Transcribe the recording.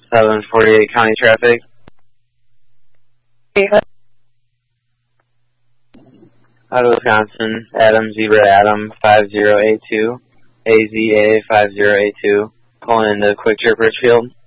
748 County Traffic. Out of Wisconsin, Adam Zebra Adam 5082, AZA 5082, calling into Quick Trip Richfield.